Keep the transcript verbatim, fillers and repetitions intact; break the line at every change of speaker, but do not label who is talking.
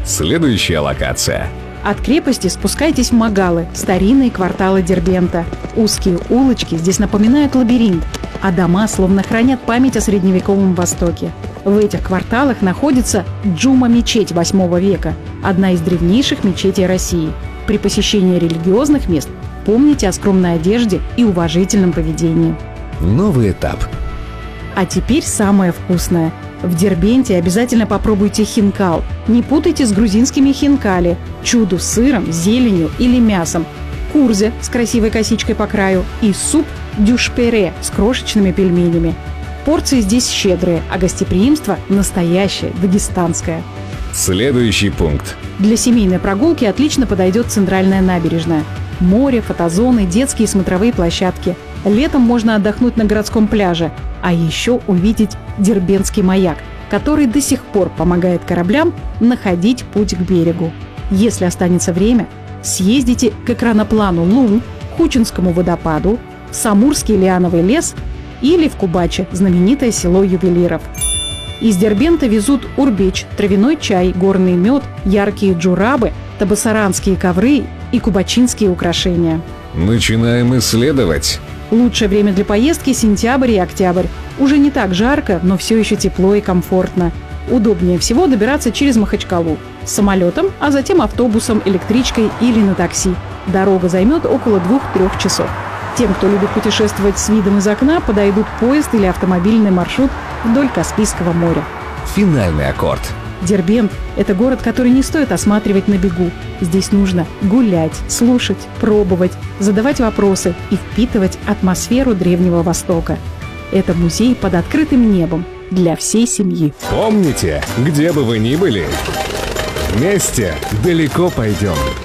Следующая локация.
От крепости спускайтесь в Магалы, старинные кварталы Дербента. Узкие улочки здесь напоминают лабиринт, а дома словно хранят память о средневековом Востоке. В этих кварталах находится Джума-мечеть восьмого века, одна из древнейших мечетей России. При посещении религиозных мест помните о скромной одежде и уважительном поведении.
Новый этап.
А теперь самое вкусное. В Дербенте обязательно попробуйте хинкал. Не путайте с грузинскими хинкали, чуду с сыром, зеленью или мясом, курзе с красивой косичкой по краю и суп дюшпере с крошечными пельменями. Порции здесь щедрые, а гостеприимство настоящее, дагестанское.
Следующий пункт.
Для семейной прогулки отлично подойдет центральная набережная. Море, фотозоны, детские смотровые площадки. Летом можно отдохнуть на городском пляже, а еще увидеть Дербентский маяк, который до сих пор помогает кораблям находить путь к берегу. Если останется время, съездите к экраноплану Лун, Хучинскому водопаду, в Самурский лиановый лес или в Кубаче, знаменитое село ювелиров. Из Дербента везут урбеч, травяной чай, горный мед, яркие джурабы, табасаранские ковры и кубачинские украшения.
Начинаем исследовать.
Лучшее время для поездки – сентябрь и октябрь. Уже не так жарко, но все еще тепло и комфортно. Удобнее всего добираться через Махачкалу. Самолетом, а затем автобусом, электричкой или на такси. Дорога займет около двух-трех часов. Тем, кто любит путешествовать с видом из окна, подойдут поезд или автомобильный маршрут вдоль Каспийского моря.
Финальный аккорд.
Дербент – это город, который не стоит осматривать на бегу. Здесь нужно гулять, слушать, пробовать, задавать вопросы и впитывать атмосферу Древнего Востока. Это музей под открытым небом для всей семьи.
Помните, где бы вы ни были, вместе далеко пойдем.